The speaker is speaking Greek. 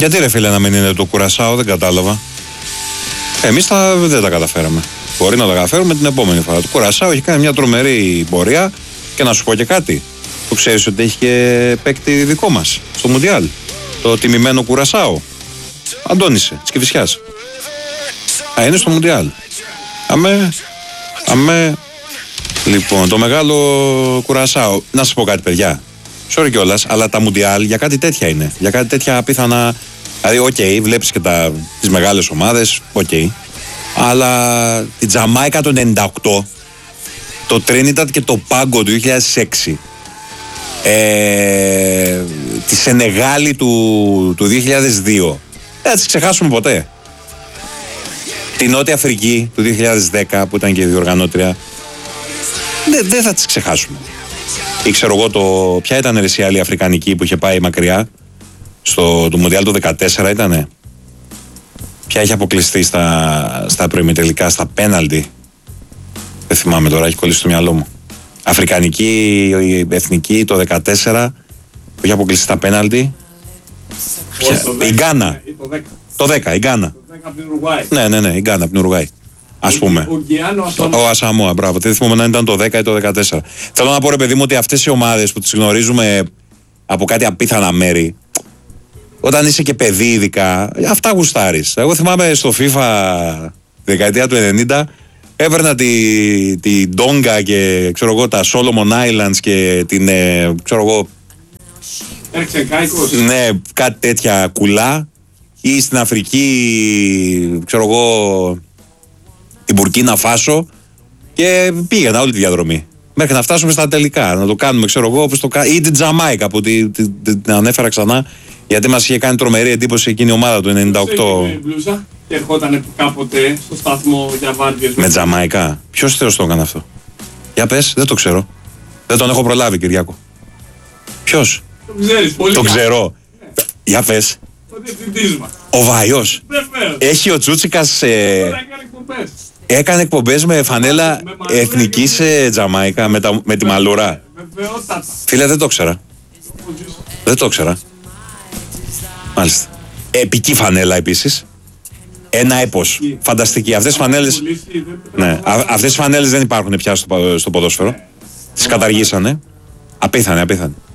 Γιατί ρε φίλε να μην είναι το Κουρασάο, δεν κατάλαβα. Εμείς δεν τα καταφέραμε. Μπορεί να τα καταφέρουμε την επόμενη φορά. Το Κουρασάο έχει κάνει μια τρομερή πορεία και να σου πω και κάτι. Το ξέρεις ότι έχει και παίκτη δικό μας στο Μουντιάλ. Το τιμημένο Κουρασάο. Αντώνησε, της Κηφισιάς. Είναι στο Μουντιάλ. Αμέ. Λοιπόν, το μεγάλο Κουρασάο. Να σας πω κάτι, παιδιά. Sorry κιόλας, αλλά τα Μουντιάλ για κάτι τέτοια είναι. Για κάτι τέτοια απίθανα. Δηλαδή, βλέπεις και τις μεγάλες ομάδες, αλλά τη Τζαμάικα το 98, το Τρίνιτατ και το Πάγκο του 2006, τη Σενεγάλη του 2002, δεν θα τις ξεχάσουμε ποτέ. Τη Νότια Αφρική του 2010 που ήταν και διοργανώτρια, δεν θα τις ξεχάσουμε. Ή ξέρω εγώ ποια ήταν η άλλη Αφρικανική που είχε πάει μακριά στο Μουντιάλ το 2014 ήτανε. Ποια έχει αποκλειστεί στα προημιτελικά, στα πέναλτι. Δεν θυμάμαι τώρα, έχει κολλήσει στο μυαλό μου. Αφρικανική, εθνική το 2014 που έχει αποκλειστεί στα πέναλτι. Η Γκάνα. Το 10, η Γκάνα. Ναι, η Γκάνα από την Ουρουάη. Ας πούμε. Ο Ασαμόα, μπράβο. Δεν θυμάμαι αν ήταν το 10 ή το 14. Θέλω να πω ρε παιδί μου ότι αυτές οι ομάδες που τις γνωρίζουμε από κάτι απίθανα μέρη, όταν είσαι και παιδί ειδικά, αυτά γουστάρεις. Εγώ θυμάμαι στο FIFA δεκαετία του 90 έπαιρνα τη Ντόγκα και ξέρω εγώ τα Solomon Islands και την ξέρω εγώ ναι, κάτι τέτοια κουλά, ή στην Αφρική ξέρω εγώ την Μπουρκίνα Φάσο, και πήγαινα όλη τη διαδρομή μέχρι να φτάσουμε στα τελικά, να το κάνουμε ξέρω εγώ όπως ή την Τζαμάικα που την ανέφερα ξανά, γιατί μας είχε κάνει τρομερή εντύπωση εκείνη η ομάδα του 98. Μπλούζα και ερχόταν κάποτε στο σταθμό για βάρδιες. Με Τζαμαϊκά. Ποιος θεός το έκανε αυτό? Για πες, δεν το ξέρω. Δεν τον έχω προλάβει, Κυριάκο. Ποιος? Το ξέρεις πολύ. Το ξέρω. Για πες. Ο διευθυντής μας. Ο Βαϊός. Έχει ο Τσούτσικας. Έκανε εκπομπές με φανέλα εθνικής Τζαμαϊκά με τη Μαλούρα. Φίλε, δεν το ξέρα. Δεν το ξέρα. Μάλιστα. Επική φανέλα επίσης. Ένα έπος. Φανταστική. Αυτές τις φανέλες δεν υπάρχουν πια στο ποδόσφαιρο. Τις καταργήσανε. Απίθανε.